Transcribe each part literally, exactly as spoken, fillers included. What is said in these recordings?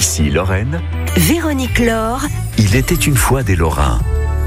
Ici Lorraine. Véronique Laure. Il était une fois des Lorrains.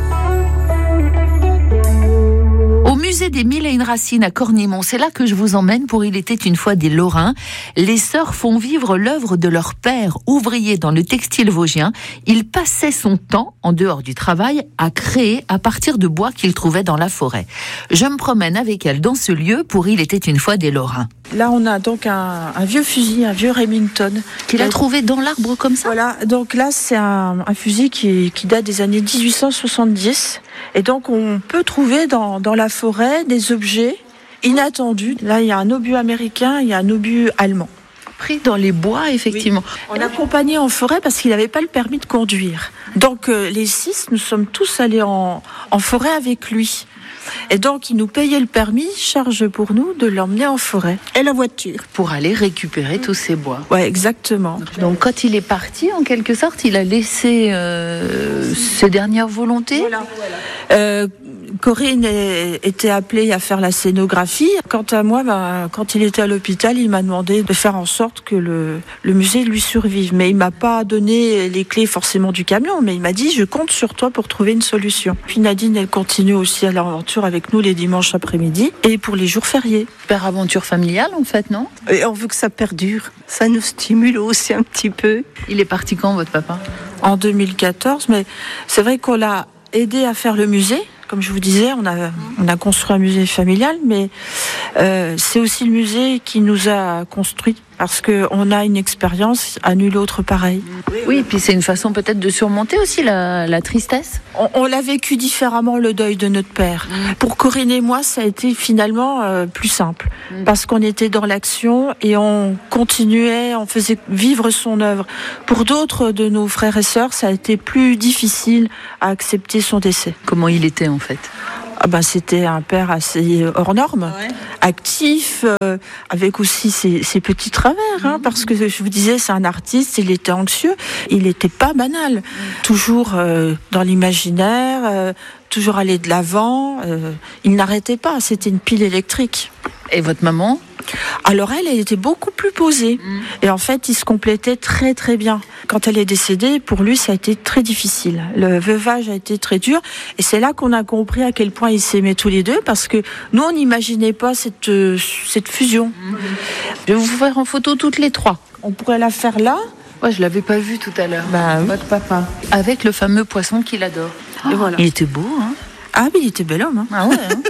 Au musée des Mille et une Racines à Cornimont, c'est là que je vous emmène pour Il était une fois des Lorrains. Les sœurs font vivre l'œuvre de leur père, ouvrier dans le textile vosgien. Il passait son temps, en dehors du travail, à créer à partir de bois qu'il trouvait dans la forêt. Je me promène avec elle dans ce lieu pour Il était une fois des Lorrains. Là, on a donc un, un vieux fusil, un vieux Remington. Qu'il a trouvé dans l'arbre comme ça ? Voilà, donc là, c'est un, un fusil qui, qui date des années dix-huit cent soixante-dix. Et donc, on peut trouver dans, dans la forêt des objets inattendus. Là, il y a un obus américain, il y a un obus allemand. Pris dans les bois, effectivement. Oui. On l'accompagnait en forêt parce qu'il n'avait pas le permis de conduire. Donc, euh, les six, nous sommes tous allés en, en forêt avec lui. Et donc, il nous payait le permis, charge pour nous de l'emmener en forêt. Et la voiture. Pour aller récupérer tous ces bois. Ouais, exactement. Donc, quand il est parti, en quelque sorte, il a laissé euh, ses dernières volontés. Voilà. Euh, Corinne était appelée à faire la scénographie. Quant à moi, ben, quand il était à l'hôpital, il m'a demandé de faire en sorte que le, le musée lui survive. Mais il m'a pas donné les clés forcément du camion, mais il m'a dit « je compte sur toi pour trouver une solution ». Puis Nadine, elle continue aussi à l'aventure avec nous les dimanches après-midi et pour les jours fériés. Super aventure familiale en fait, non ? Et on veut que ça perdure. Ça nous stimule aussi un petit peu. Il est parti quand, votre papa ? En deux mille quatorze, mais c'est vrai qu'on l'a aidé à faire le musée. Comme je vous disais, on a, on a construit un musée familial, mais euh, c'est aussi le musée qui nous a construit parce qu'on a une expérience à nul autre pareil. Oui, et puis c'est une façon peut-être de surmonter aussi la, la tristesse. On, on l'a vécu différemment, le deuil de notre père. Mmh. Pour Corinne et moi, ça a été finalement euh, plus simple, mmh. parce qu'on était dans l'action et on continuait, on faisait vivre son œuvre. Pour d'autres de nos frères et sœurs, ça a été plus difficile à accepter son décès. Comment il était en fait ? Ah ben, c'était un père assez hors norme, ouais. actif, euh, avec aussi ses, ses petits travers, hein, mmh. parce que je vous disais, c'est un artiste, il était anxieux, il n'était pas banal, mmh. toujours euh, dans l'imaginaire, euh, toujours aller de l'avant, euh, il n'arrêtait pas, c'était une pile électrique. Et votre maman ? Alors elle, elle était beaucoup plus posée. Mmh. Et en fait, ils se complétaient très très bien. Quand elle est décédée, pour lui, ça a été très difficile. Le veuvage a été très dur. Et c'est là qu'on a compris à quel point ils s'aimaient tous les deux. Parce que nous, on n'imaginait pas cette, euh, cette fusion. Mmh. Je vais vous faire en photo toutes les trois. On pourrait la faire là. Ouais, je l'avais pas vu tout à l'heure. Bah, votre papa. Avec le fameux poisson qu'il adore. Et voilà. Il était beau, hein ? Ah, mais il était bel homme. Hein. Ah ouais, hein.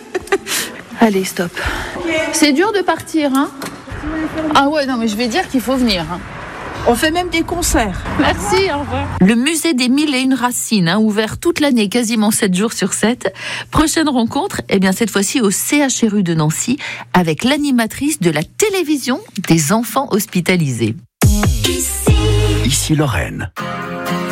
Allez, stop. C'est dur de partir, hein ? Ah ouais, non, mais je vais dire qu'il faut venir. Hein. On fait même des concerts. Merci, au revoir. Le musée des Mille et une Racines, hein, ouvert toute l'année, quasiment sept jours sur sept. Prochaine rencontre, eh bien cette fois-ci au C H R U de Nancy, avec l'animatrice de la télévision des enfants hospitalisés. Ici Lorraine.